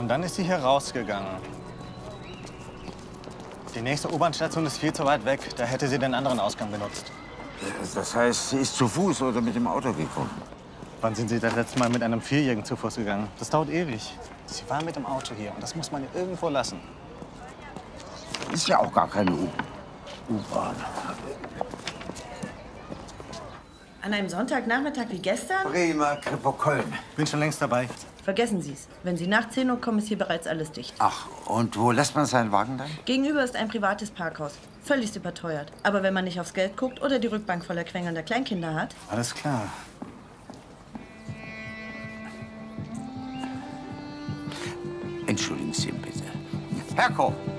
Und dann ist sie hier rausgegangen. Die nächste U-Bahn-Station ist viel zu weit weg. Da hätte sie den anderen Ausgang benutzt. Das heißt, sie ist zu Fuß oder mit dem Auto gekommen? Wann sind Sie das letzte Mal mit einem Vierjährigen zu Fuß gegangen? Das dauert ewig. Sie war mit dem Auto hier und das muss man irgendwo lassen. Ist ja auch gar keine U-Bahn. An einem Sonntagnachmittag wie gestern? Bremer, Kripo, Köln. Bin schon längst dabei. Vergessen Sie es. Wenn Sie nach 10 Uhr kommen, ist hier bereits alles dicht. Ach, und wo lässt man seinen Wagen dann? Gegenüber ist ein privates Parkhaus. Völlig überteuert. Aber wenn man nicht aufs Geld guckt oder die Rückbank voller quengelnder Kleinkinder hat. Alles klar. Entschuldigen Sie bitte. Herr Koch,